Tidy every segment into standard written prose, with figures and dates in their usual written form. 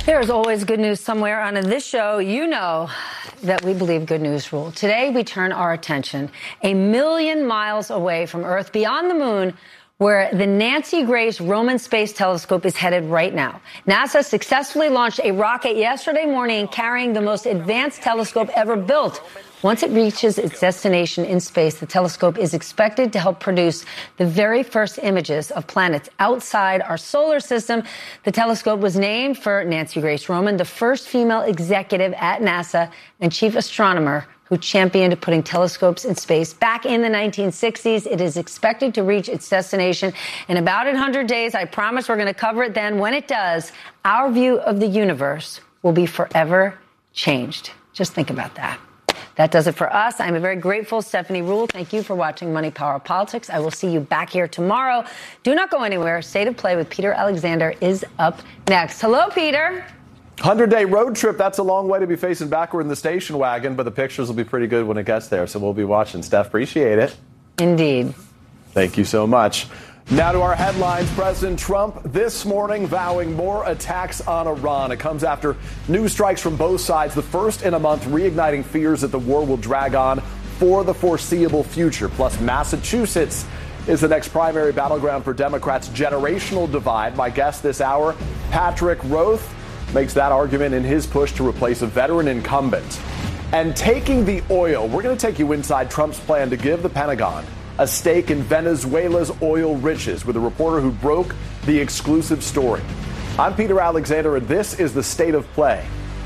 There's always good news somewhere. On this show, you know that we believe good news rule. Today, we turn our attention 1,000,000 miles away from Earth, beyond the moon, where the Nancy Grace Roman Space Telescope is headed right now. NASA successfully launched a rocket yesterday morning carrying the most advanced telescope ever built. Once it reaches its destination in space, the telescope is expected to help produce the very first images of planets outside our solar system. The telescope was named for Nancy Grace Roman, the first female executive at NASA and chief astronomer who championed putting telescopes in space back in the 1960s. It is expected to reach its destination in about 100 days. I promise we're going to cover it then. When it does, our view of the universe will be forever changed. Just think about that. That does it for us. I'm very grateful. Stephanie Ruhle, thank you for watching Money, Power, Politics. I will see you back here tomorrow. Do not go anywhere. State of Play with Peter Alexander is up next. Hello, Peter. 100-day road trip. That's a long way to be facing backward in the station wagon, but the pictures will be pretty good when it gets there, so we'll be watching. Steph, appreciate it. Indeed. Thank you so much. Now to our headlines. President Trump this morning vowing more attacks on Iran. It comes after new strikes from both sides, the first in a month, reigniting fears that the war will drag on for the foreseeable future. Plus, Massachusetts is the next primary battleground for Democrats' generational divide. My guest this hour, Patrick Roth, makes that argument in his push to replace a veteran incumbent. And taking the oil, we're going to take you inside Trump's plan to give the Pentagon a stake in Venezuela's oil riches with a reporter who broke the exclusive story. I'm Peter Alexander, and this is the State of Play.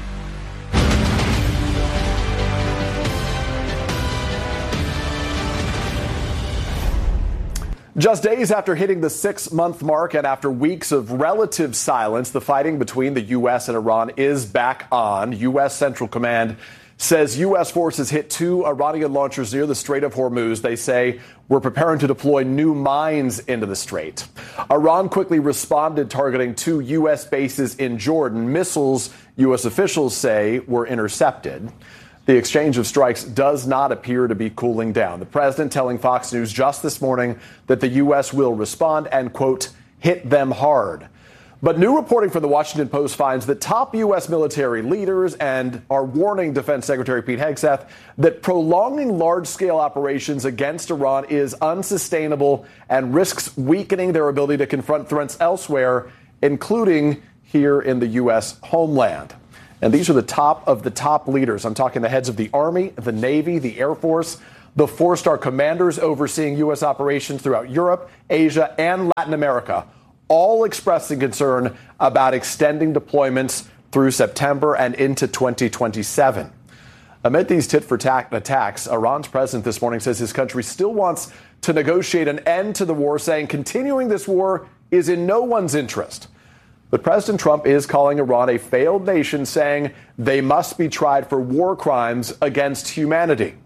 Just days after hitting the 6-month mark and after weeks of relative silence, the fighting between the U.S. and Iran is back on. U.S. Central Command says U.S. forces hit 2 Iranian launchers near the Strait of Hormuz. They say we're preparing to deploy new mines into the strait. Iran quickly responded, targeting 2 U.S. bases in Jordan. Missiles, U.S. officials say, were intercepted. The exchange of strikes does not appear to be cooling down. The president telling Fox News just this morning that the U.S. will respond and, quote, hit them hard. But new reporting from the Washington Post finds that top U.S. military leaders and are warning Defense Secretary Pete Hegseth that prolonging large-scale operations against Iran is unsustainable and risks weakening their ability to confront threats elsewhere, including here in the U.S. homeland. And these are the top leaders. I'm talking the heads of the Army, the Navy, the Air Force, the 4-star commanders overseeing U.S. operations throughout Europe, Asia, and Latin America, all expressing concern about extending deployments through September and into 2027. Amid these tit-for-tat attacks, Iran's president this morning says his country still wants to negotiate an end to the war, saying continuing this war is in no one's interest. But President Trump is calling Iran a failed nation, saying they must be tried for war crimes against humanity.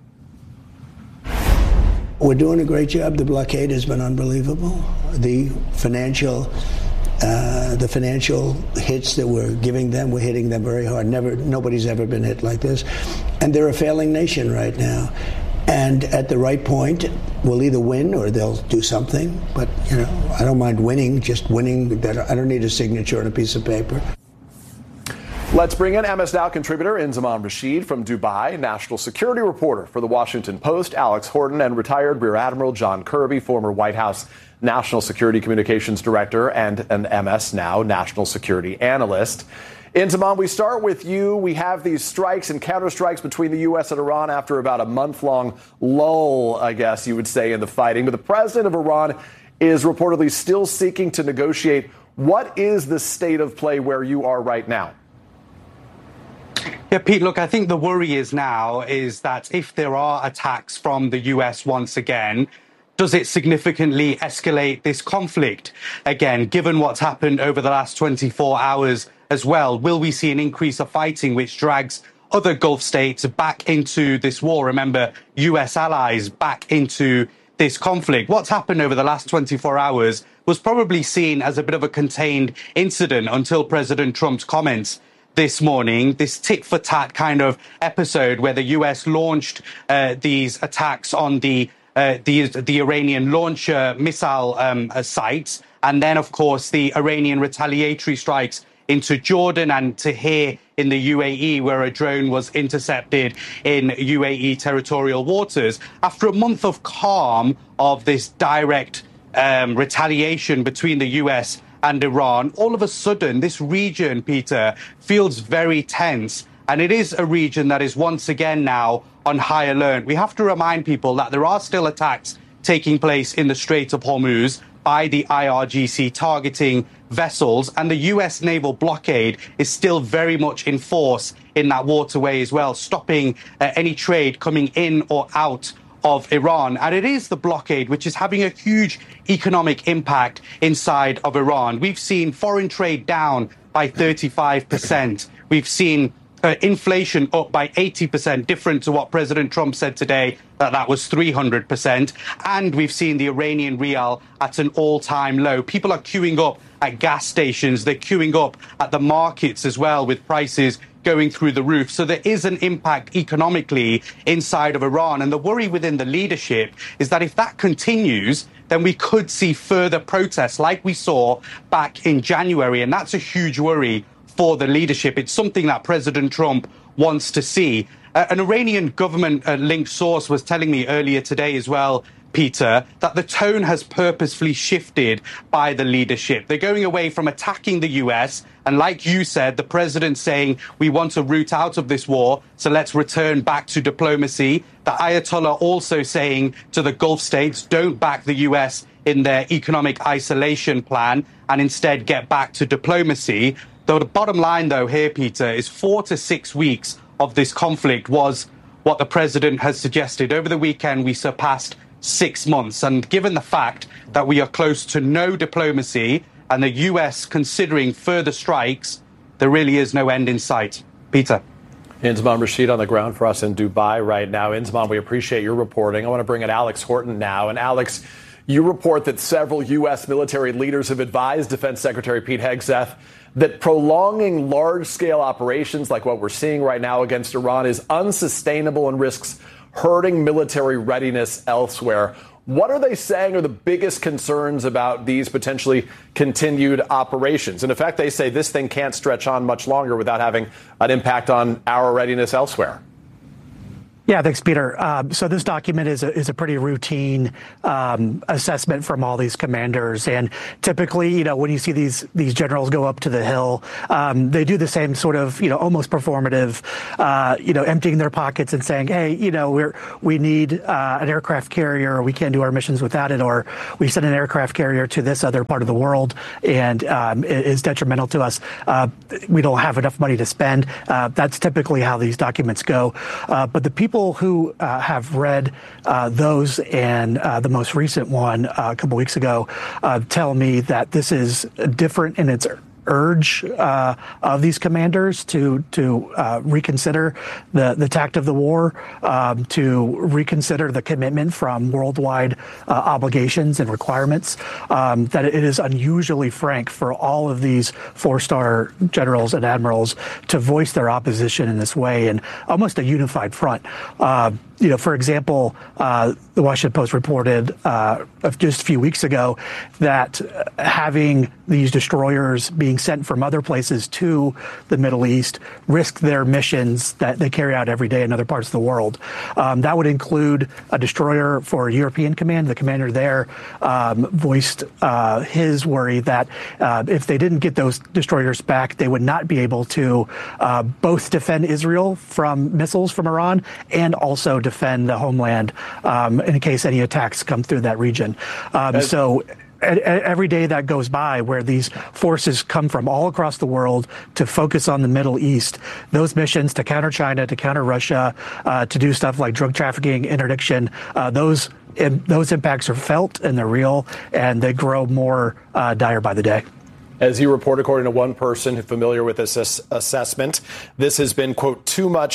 We're doing a great job. The blockade has been unbelievable. The financial hits that we're giving them, we're hitting them very hard. Nobody's ever been hit like this. And they're a failing nation right now. And at the right point, we'll either win or they'll do something. But, I don't mind winning, just winning. I don't need a signature on a piece of paper. Let's bring in MS Now contributor Inzamam Rashid from Dubai, national security reporter for the Washington Post, Alex Horton, and retired Rear Admiral John Kirby, former White House National Security Communications Director and an MS Now national security analyst. Inzamam, we start with you. We have these strikes and counterstrikes between the U.S. and Iran after about a month-long lull, I guess you would say, in the fighting. But the president of Iran is reportedly still seeking to negotiate. What is the state of play where you are right now? Yeah, Pete, look, I think the worry is that if there are attacks from the U.S. once again, does it significantly escalate this conflict again, given what's happened over the last 24 hours as well? Will we see an increase of fighting which drags other Gulf states back into this war? Remember, U.S. allies back into this conflict. What's happened over the last 24 hours was probably seen as a bit of a contained incident until President Trump's comments this morning, this tit-for-tat kind of episode where the U.S. launched these attacks on the the Iranian launcher missile sites, and then, of course, the Iranian retaliatory strikes into Jordan and to here in the UAE, where a drone was intercepted in UAE territorial waters. After a month of calm of this direct retaliation between the US and Iran, all of a sudden, this region, Peter, feels very tense. And it is a region that is once again now on high alert. We have to remind people that there are still attacks taking place in the Strait of Hormuz by the IRGC targeting vessels, and the US naval blockade is still very much in force in that waterway as well, stopping any trade coming in or out of Iran. And it is the blockade which is having a huge economic impact inside of Iran. We've seen foreign trade down by 35%. We've seen inflation up by 80%, different to what President Trump said today, that was 300%. And we've seen the Iranian rial at an all-time low. People are queuing up at gas stations. They're queuing up at the markets as well, with prices going through the roof. So there is an impact economically inside of Iran. And the worry within the leadership is that if that continues, then we could see further protests like we saw back in January. And that's a huge worry for the leadership. It's something that President Trump wants to see. An Iranian government-linked source was telling me earlier today as well, Peter, that the tone has purposefully shifted by the leadership. They're going away from attacking the US, and like you said, the president saying we want a route out of this war, so let's return back to diplomacy. The Ayatollah also saying to the Gulf states, don't back the US in their economic isolation plan and instead get back to diplomacy. Though the bottom line, though, here, Peter, is 4 to 6 weeks of this conflict was what the president has suggested. Over the weekend, we surpassed 6 months. And given the fact that we are close to no diplomacy and the US considering further strikes, there really is no end in sight. Peter. Inzamam Rashid on the ground for us in Dubai right now. Inzamam, we appreciate your reporting. I want to bring in Alex Horton now. And Alex, you report that several U.S. military leaders have advised Defense Secretary Pete Hegseth that prolonging large-scale operations like what we're seeing right now against Iran is unsustainable and risks hurting military readiness elsewhere. What are they saying are the biggest concerns about these potentially continued operations? In effect, they say this thing can't stretch on much longer without having an impact on our readiness elsewhere. Yeah, thanks, Peter. So this document is a pretty routine assessment from all these commanders. And typically, you know, when you see these generals go up to the Hill, they do the same sort of, you know, almost performative, emptying their pockets and saying, hey, you know, we need an aircraft carrier, or we can't do our missions without it, or we send an aircraft carrier to this other part of the world and it is detrimental to us. We don't have enough money to spend. That's typically how these documents go. But the people who have read those and the most recent one a couple weeks ago tell me that this is different in its urge of these commanders to reconsider the tact of the war, to reconsider the commitment from worldwide obligations and requirements, that it is unusually frank for all of these four-star generals and admirals to voice their opposition in this way in almost a unified front. For example, the Washington Post reported just a few weeks ago that having these destroyers being sent from other places to the Middle East risk their missions that they carry out every day in other parts of the world. That would include a destroyer for European Command. The commander there voiced his worry that if they didn't get those destroyers back, they would not be able to both defend Israel from missiles from Iran and also defend the homeland in case any attacks come through that region. So every day that goes by where these forces come from all across the world to focus on the Middle East, those missions to counter China, to counter Russia, to do stuff like drug trafficking, interdiction, those impacts are felt and they're real, and they grow more dire by the day. As you report, according to one person familiar with this assessment, this has been, quote, too much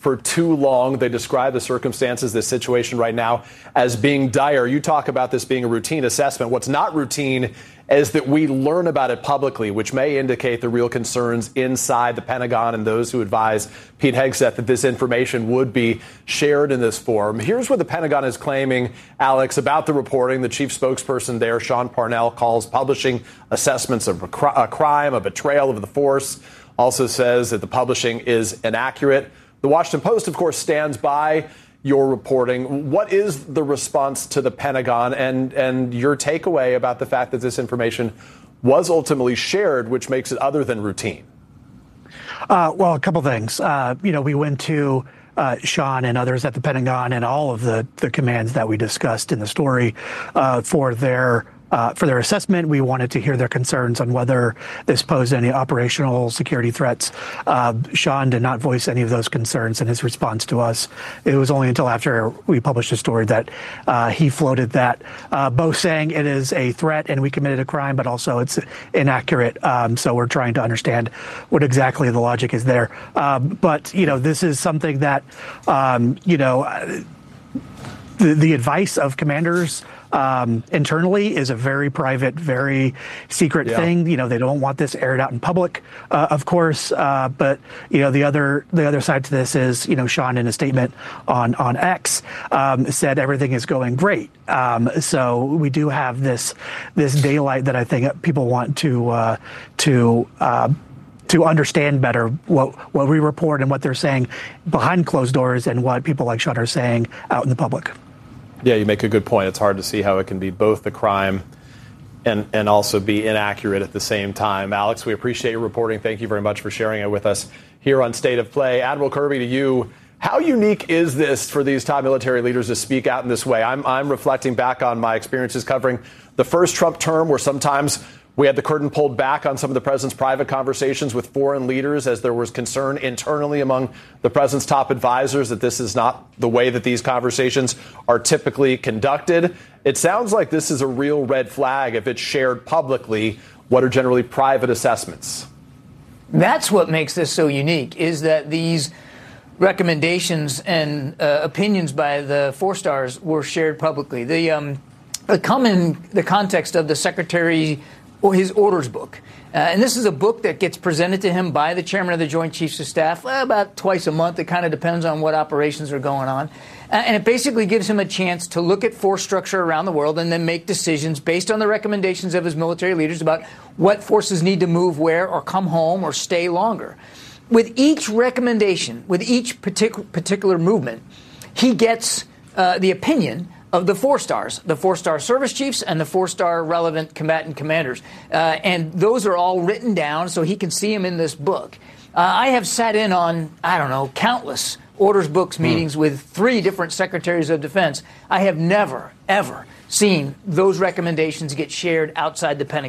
for too long. They describe the circumstances, this situation right now, as being dire. You talk about this being a routine assessment. What's not routine is that we learn about it publicly, which may indicate the real concerns inside the Pentagon and those who advise Pete Hegseth that this information would be shared in this form. Here's what the Pentagon is claiming, Alex, about the reporting. The chief spokesperson there, Sean Parnell, calls publishing assessments of a crime, a betrayal of the force. Also says that the publishing is inaccurate. The Washington Post, of course, stands by your reporting. What is the response to the Pentagon and your takeaway about the fact that this information was ultimately shared, which makes it other than routine? Well, a couple things. We went to Sean and others at the Pentagon and all of the commands that we discussed in the story for their assessment. We wanted to hear their concerns on whether this posed any operational security threats. Sean did not voice any of those concerns in his response to us. It was only until after we published the story that he floated that, both saying it is a threat and we committed a crime, but also it's inaccurate. So we're trying to understand what exactly the logic is there. But this is something that, the advice of commanders internally is a very private, very secret thing. They don't want this aired out in public, of course. But the other side to this is, Sean in a statement on X said everything is going great. So we do have this daylight that I think people want to understand better what we report and what they're saying behind closed doors and what people like Sean are saying out in the public. Yeah, you make a good point. It's hard to see how it can be both the crime and also be inaccurate at the same time. Alex, we appreciate your reporting. Thank you very much for sharing it with us here on State of Play. Admiral Kirby, to you, how unique is this for these top military leaders to speak out in this way? I'm reflecting back on my experiences covering the first Trump term, where sometimes we had the curtain pulled back on some of the president's private conversations with foreign leaders as there was concern internally among the president's top advisors that this is not the way that these conversations are typically conducted. It sounds like this is a real red flag if it's shared publicly, what are generally private assessments. That's what makes this so unique, is that these recommendations and opinions by the four stars were shared publicly. They come in the context of the secretary or his orders book. And this is a book that gets presented to him by the chairman of the Joint Chiefs of Staff about twice a month. It kind of depends on what operations are going on. And it basically gives him a chance to look at force structure around the world and then make decisions based on the recommendations of his military leaders about what forces need to move where or come home or stay longer. With each recommendation, with each particular movement, he gets the opinion of the four-star service chiefs and the four-star relevant combatant commanders. And those are all written down so he can see them in this book. I have sat in on, countless orders books meetings with 3 different secretaries of defense. I have never, ever seen those recommendations get shared outside the Pentagon.